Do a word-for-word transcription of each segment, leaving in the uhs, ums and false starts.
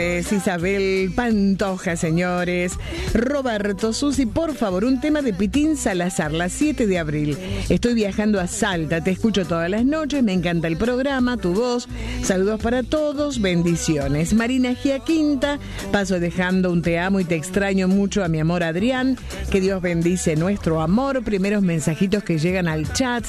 Es Isabel Pantoja, señores. Roberto, Susi, por favor, un tema de Pitín Salazar, la siete de abril. Estoy viajando a Salta, te escucho todas las noches, me encanta el programa, tu voz. Saludos para todos, bendiciones. Marina Giaquinta, paso dejando un te amo y te extraño mucho a mi amor Adrián. Que Dios bendice nuestro amor. Primeros mensajitos que llegan al chat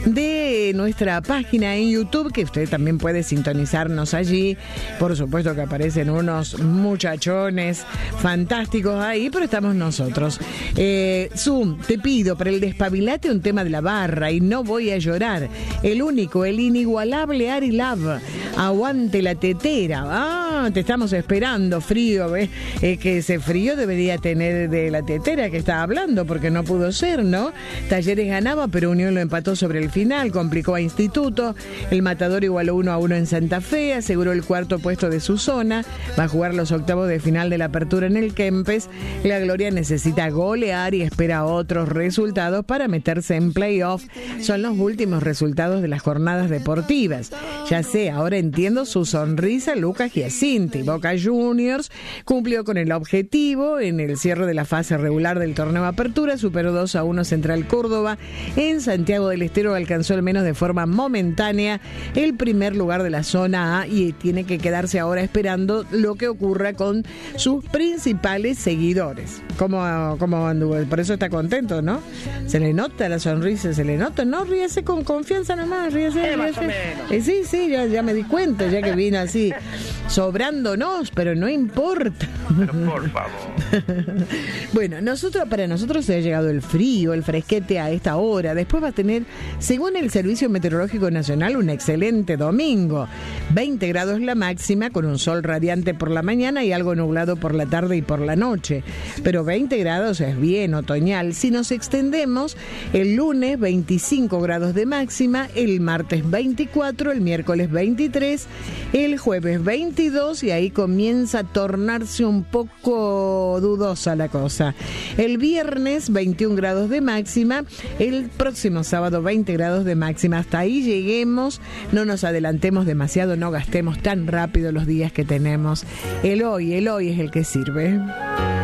de nuestra página en YouTube, que usted también puede sintonizarnos allí. Por supuesto que aparecen unos muchachones fantásticos ahí, pero estamos nosotros. Eh, Zoom, te pido para el despabilate un tema de la barra y no voy a llorar. El único, el inigualable Ari Love. Aguante la tetera. Ah, te estamos esperando, frío. ¿Ves? Eh, que ese frío debería tener de la tetera que estaba hablando, porque no pudo ser, ¿no? Talleres ganaba, pero Unión lo empató sobre el final, complicó a Instituto. El Matador igualó uno a uno en Santa Fe, aseguró el cuarto puesto de su zona. Va a jugar los octavos de final de la apertura en el Kempes. La Gloria necesita golear y espera otros resultados para meterse en playoff. Son los últimos resultados de las jornadas deportivas. Ya sé, ahora entiendo su sonrisa, Lucas Giacinti. Boca Juniors cumplió con el objetivo en el cierre de la fase regular del torneo Apertura. Superó dos a uno Central Córdoba. En Santiago del Estero alcanzó al menos de forma momentánea el primer lugar de la zona A y tiene que quedarse ahora esperando lo que ocurra con sus principales seguidores. ¿Cómo, cómo anduvo? Por eso está contento, ¿no? Se le nota la sonrisa, se le nota. No, ríese con confianza nomás, ríese. Eh, ríese. más o menos. Eh, sí, sí, ya, ya me di cuenta, ya que vino así, sobrándonos, pero no importa. Pero por favor. Bueno, nosotros, para nosotros se ha llegado el frío, el fresquete a esta hora. Después va a tener, según el Servicio Meteorológico Nacional, un excelente domingo. veinte grados la máxima, con un sol radiante por la mañana y algo nublado por la tarde y por la noche. Pero veinte grados es bien otoñal. Si nos extendemos, el lunes veinticinco grados de máxima, el martes veinticuatro, el miércoles veintitrés, el jueves veintidós y ahí comienza a tornarse un poco dudosa la cosa. El viernes veintiún grados de máxima, el próximo sábado veinte grados de máxima. Hasta ahí lleguemos, no nos adelantemos demasiado, no gastemos tan rápido los días que tenemos. El hoy, el hoy es el que sirve.